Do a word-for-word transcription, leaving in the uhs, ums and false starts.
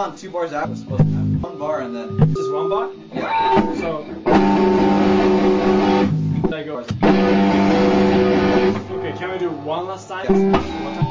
on two bars after. One bar and then. Just one bar? Yeah. So. I go. Okay, can we do one last time? Yes. One time?